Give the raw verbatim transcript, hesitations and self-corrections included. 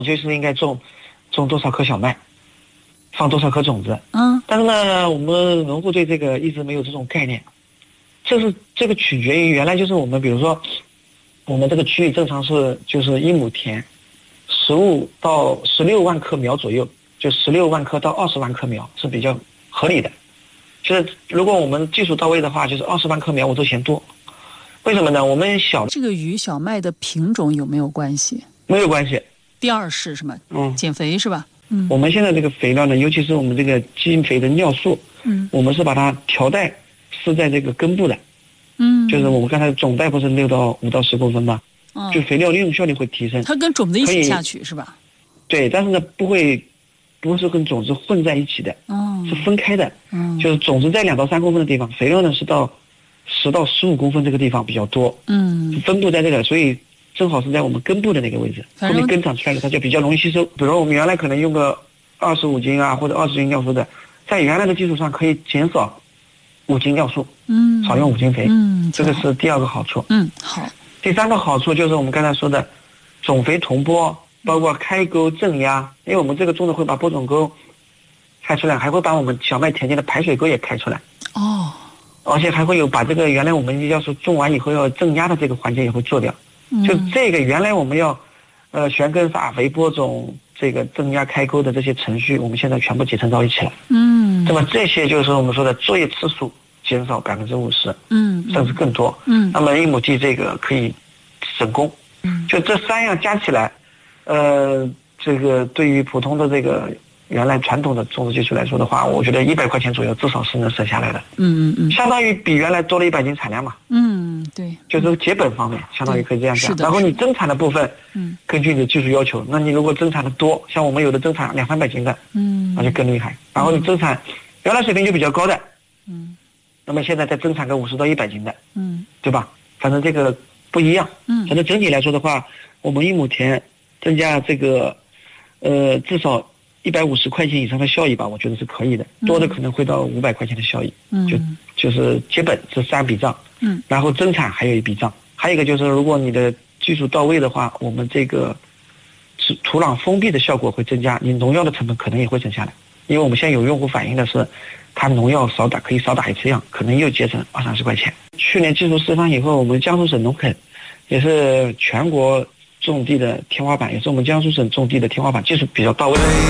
就是应该种种多少棵小麦，放多少颗种子。 嗯， 但是呢，我们农户对这个一直没有这种概念。这是这个取决于原来就是我们比如说，我们这个区域正常是就是一亩田，十五到十六万棵苗左右，就十六万棵到二十万棵苗是比较合理的。就是如果我们技术到位的话，就是二十万棵苗我都嫌多。为什么呢？我们小这个与小麦的品种有没有关系？ 没有关系。 第二是什么？ 嗯， 减肥是吧？嗯， 我们现在这个肥料呢，尤其是我们这个基因肥的尿素， 嗯， 我们是把它条带是在这个根部的， 嗯， 就是我们刚才总带不是六到五到十公分吗？ 嗯， 就肥料利用效率会提升。 它跟种子一起下去是吧？ 对，但是呢不会，不是跟种子混在一起的， 哦， 是分开的。 嗯， 就是种子在两到三公分的地方，肥料呢是到十到十五公分这个地方比较多。 嗯， 分布在这个，所以正好是在我们根部的那个位置，后面根长出来了，它就比较容易吸收。比如我们原来可能用个二十五斤啊或者二十斤尿素的，在原来的基础上可以减少五斤尿素， 嗯， 少用五斤肥， 嗯， 这个是第二个好处。 嗯，好。 第三个好处就是我们刚才说的种肥同播，包括开沟正压，因为我们这个种的会把播种沟开出来，还会把我们小麦田间的排水沟也开出来。 哦， 而且还会有把这个原来我们要是种完以后要正压的这个环节也会做掉。 嗯， 就这个原来我们要呃旋根撒肥播种这个正压开沟的这些程序，我们现在全部集成到一起了。 嗯， 那么这些就是我们说的作业次数减少百分之五十， 嗯， 甚至更多。 嗯， 那么一亩地这个可以省工。 嗯， 就这三样加起来，呃，这个对于普通的这个原来传统的种植技术来说的话，我觉得一百块钱左右至少是能省下来的。 嗯嗯嗯， 相当于比原来多了一百斤产量嘛。 嗯，对， 就是节本方面，相当于可以这样讲。然后你增产的部分， 嗯， 根据你的技术要求，那你如果增产的多，像我们有的增产两三百斤的， 嗯， 那就更厉害。然后你增产原来水平就比较高的， 嗯， 那么现在再增产个五十到一百斤的， 嗯， 对吧？反正这个不一样。 嗯， 反正整体来说的话，我们一亩田增加这个，呃，至少一百五十块钱以上的效益吧，我觉得是可以的。多的可能会到五百块钱的效益。 嗯， 就就是接本这三笔账。 嗯，然后增产还有一笔账，还有一个就是如果你的技术到位的话，我们这个土土壤封闭的效果会增加，你农药的成本可能也会省下来。因为我们现在有用户反映的是，他农药少打可以少打一次样，可能又节省二三十块钱。去年技术释放以后，我们江苏省农垦也是全国种地的天花板，也是我们江苏省种地的天花板，技术比较到位。